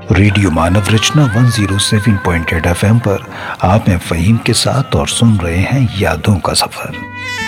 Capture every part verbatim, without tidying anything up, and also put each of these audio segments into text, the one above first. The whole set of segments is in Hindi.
रेडियो मानव रचना एक सौ सात पॉइंट आठ एफएम पर आप हैं फ़हीम के साथ और सुन रहे हैं यादों का सफर।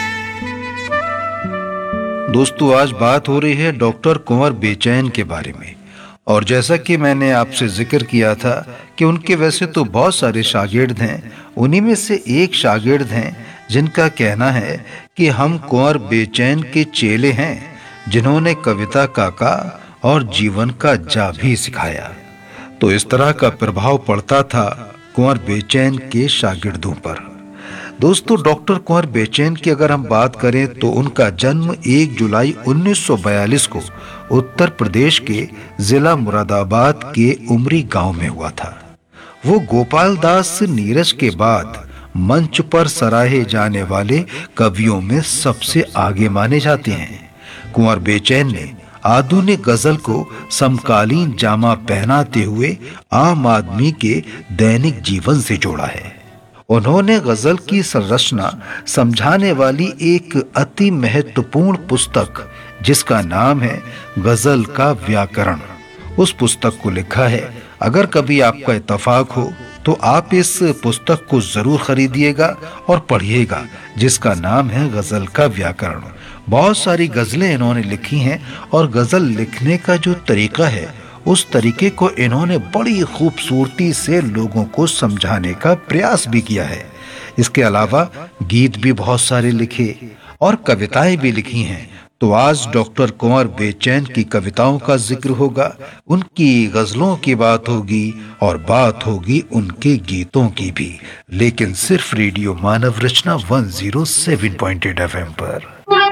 दोस्तों, आज बात हो रही है डॉक्टर कुंवर बेचैन के बारे में। और जैसा कि मैंने आपसे जिक्र किया था कि उनके वैसे तो बहुत सारे शागिर्द हैं, उन्हीं में से एक शागिर्द हैं जिनका कहना है कि हम कुंवर बेचैन के चेले हैं, जिन्होंने कविता काका और जीवन का जा भी सिखाया। तो इस तरह का प्रभाव पड़ता था कुंवर बेचैन के शागिर्दों पर। दोस्तों, डॉक्टर कुंवर बेचैन की अगर हम बात करें तो उनका जन्म एक जुलाई उन्नीस सौ बयालीस को उत्तर प्रदेश के जिला मुरादाबाद के उमरी गांव में हुआ था। वो गोपाल दास नीरज के बाद मंच पर सराहे जाने वाले कवियों में सबसे आगे माने जाते हैं। कुंवर बेचैन ने आधुनिक गजल को समकालीन जामा पहनाते हुए आम आदमी के दैनिक जीवन से जोड़ा है। उन्होंने गजल की संरचना समझाने वाली एक अति महत्वपूर्ण पुस्तक, जिसका नाम है गजल का व्याकरण, उस पुस्तक को लिखा है। अगर कभी आपका इत्तेफाक हो तो आप इस पुस्तक को जरूर खरीदिएगा और पढ़िएगा, जिसका नाम है गजल का व्याकरण। बहुत सारी गजलें इन्होंने लिखी हैं और गजल लिखने का जो तरीका है, उस तरीके को इन्होंने बड़ी खूबसूरती से लोगों को समझाने का प्रयास भी किया है। इसके अलावा गीत भी बहुत सारे लिखे और कविताएं भी लिखी हैं। तो आज डॉक्टर कुंवर बेचैन की कविताओं का जिक्र होगा, उनकी गजलों की बात होगी और बात होगी उनके गीतों की भी, लेकिन सिर्फ रेडियो मानव रचना एक सौ सात पॉइंट आठ एफएम पर।